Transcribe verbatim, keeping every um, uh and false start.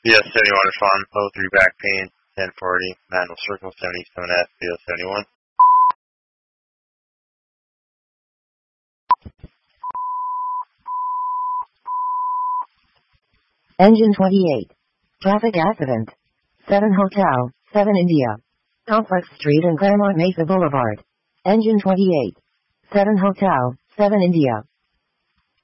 B S seventy-one respond, O three back pain, ten forty, manual circle seventy-seven F, B S seventy-one. Engine twenty-eight. Traffic accident. seven Hotel, seven India. Complex Street and Claremont Mesa Boulevard. Engine twenty-eight. seven Hotel, seven India.